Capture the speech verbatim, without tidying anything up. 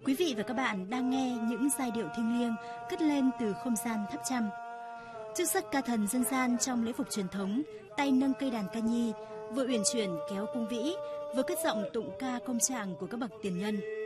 Quý vị và các bạn đang nghe những giai điệu thiêng liêng cất lên từ không gian tháp Chăm. Chức sắc ca thần dân gian trong lễ phục truyền thống, tay nâng cây đàn ca nhi, vừa uyển chuyển kéo cung vĩ, vừa cất giọng tụng ca công trạng của các bậc tiền nhân.